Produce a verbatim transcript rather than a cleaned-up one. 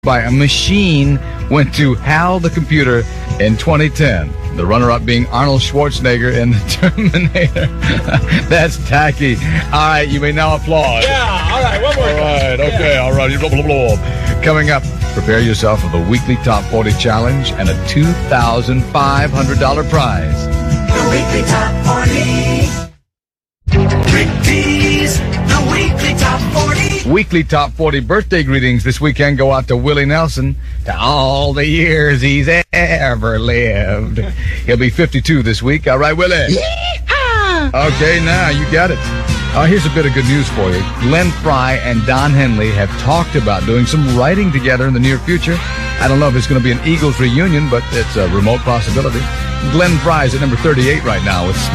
by a machine went to HAL the computer in twenty ten. The runner-up being Arnold Schwarzenegger in The Terminator. That's tacky. All right, you may now applaud. Yeah, all right, one more All right, time. okay, Yeah. all right. Blah, blah, blah. Coming up, prepare yourself for the weekly Top forty Challenge and a two thousand five hundred dollars prize. The weekly top forty. Rick D's, the weekly top forty. Weekly Top forty birthday greetings this weekend go out to Willie Nelson, to all the years he's ever lived. He'll be fifty-two this week. All right, Willie? Yeah. Okay, now you got it. Uh, here's a bit of good news for you. Glenn Frey and Don Henley have talked about doing some writing together in the near future. I don't know if it's going to be an Eagles reunion, but it's a remote possibility. Glenn Frey's at number thirty-eight right now with